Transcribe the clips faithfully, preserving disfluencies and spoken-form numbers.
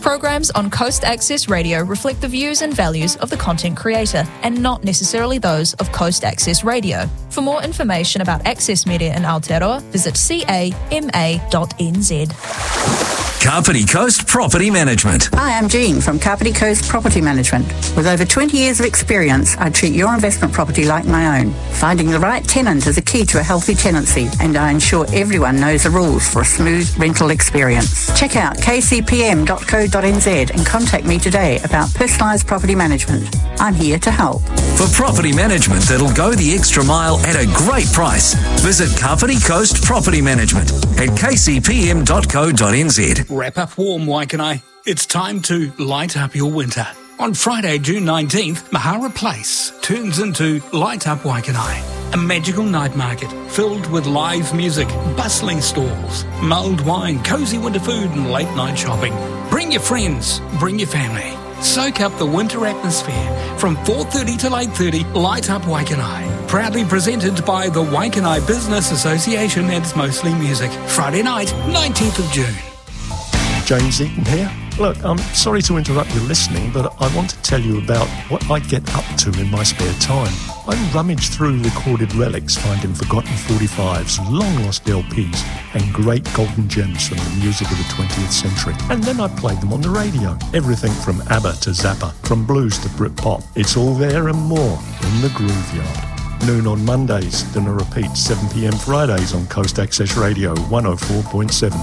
Programs on Coast Access Radio reflect the views and values of the content creator and not necessarily those of Coast Access Radio. For more information about Access Media in Aotearoa, visit c a m a dot n z. Kapiti Coast Property Management. Hi, I'm Jean from Kapiti Coast Property Management. With over twenty years of experience, I treat your investment property like my own. Finding the right tenant is a key to a healthy tenancy, and I ensure everyone knows the rules for a smooth rental experience. Check out k c p m dot co dot n z and contact me today about personalised property management. I'm here to help. For property management that'll go the extra mile at a great price, visit Kapiti Coast Property Management at k c p m dot co dot n z. Wrap up warm, Waikanae. It's time to light up your winter. On Friday, June nineteenth, Mahara Place turns into Light Up Waikanae, a magical night market filled with live music, bustling stalls, mulled wine, cosy winter food and late night shopping. Bring your friends, bring your family. Soak up the winter atmosphere. From four thirty till eight thirty, Light Up Waikanae. Proudly presented by the Waikanae Business Association and It's Mostly Music. Friday night, nineteenth of June. James Eaton here. Look, I'm sorry to interrupt your listening, but I want to tell you about what I get up to in my spare time. I rummage through recorded relics, finding forgotten forty-fives, long-lost L Ps, and great golden gems from the music of the twentieth century. And then I play them on the radio. Everything from ABBA to Zappa, from blues to Britpop. It's all there and more in the Groove Yard. Noon on Mondays, then a repeat seven p m Fridays on Coast Access Radio one oh four point seven.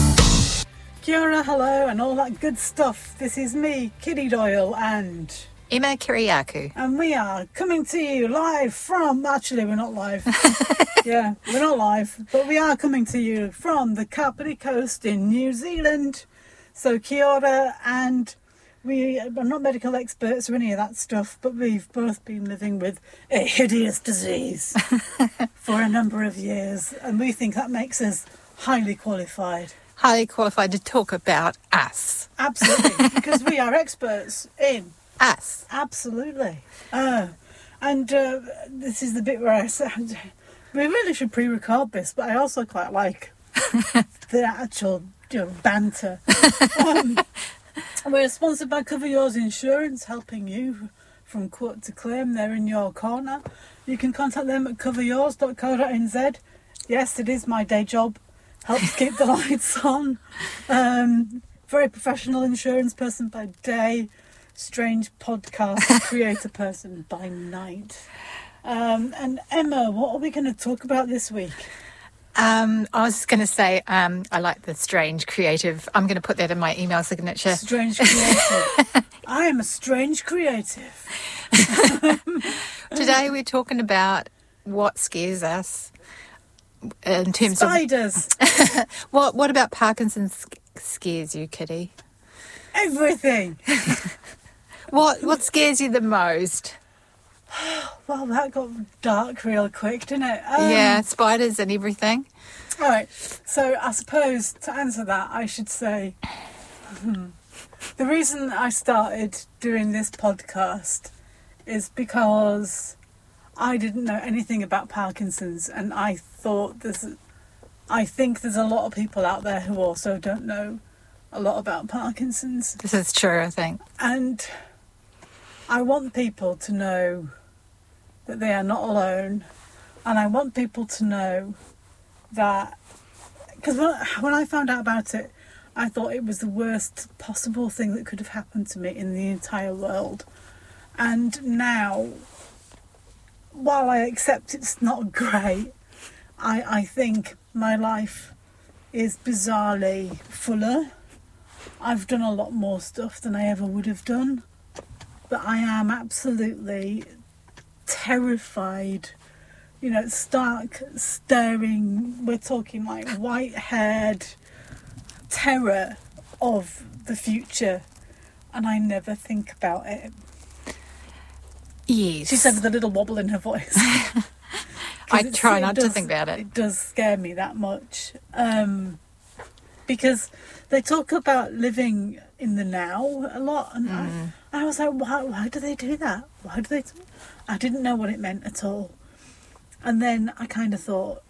Kia ora, hello, and all that good stuff. This is me, Kitty Doyle, and Emma Kiriakou. And we are coming to you live from, actually we're not live. Yeah, we're not live, but we are coming to you from the Kapiti Coast in New Zealand. So kia ora, and we are not medical experts or any of that stuff, but we've both been living with a hideous disease for a number of years, and we think that makes us highly qualified. Highly qualified to talk about us. Absolutely, because we are experts in us. Absolutely. Uh, and uh, this is the bit where I said, we really should pre-record this, but I also quite like the actual, you know, banter. Um, we're sponsored by Cover Yours Insurance, helping you from quote to claim. They're in your corner. You can contact them at cover yours dot co dot n z. Yes, it is my day job. Helps keep the lights on. Um, very professional insurance person by day. Strange podcast creator person by night. Um, and Emma, what are we going to talk about this week? Um, I was going to say um, I like the strange creative. I'm going to put that in my email signature. Strange creative. I am a strange creative. Today we're talking about what scares us. In terms Spiders. of what what about Parkinson's scares you, Kitty? Everything. what what scares you the most? Well, that got dark real quick, didn't it? Um, yeah, spiders and everything. All right. So I suppose to answer that, I should say hmm, the reason I started doing this podcast is because I didn't know anything about Parkinson's, and I thought there's, I think there's a lot of people out there who also don't know a lot about Parkinson's. This is true, I think. And I want people to know that they are not alone, and I want people to know that, because when, when I found out about it, I thought it was the worst possible thing that could have happened to me in the entire world. And now, while I accept it's not great, I, I think my life is bizarrely fuller. I've done a lot more stuff than I ever would have done, but I am absolutely terrified. You know, stark, staring, we're talking like white-haired terror of the future, and I never think about it. Yes. She said with a little wobble in her voice. I try not does, to think about it. It does scare me that much. Um, because they talk about living in the now a lot. And mm. I, I was like, why, why do they do that? Why do they... Do... I didn't know what it meant at all. And then I kind of thought,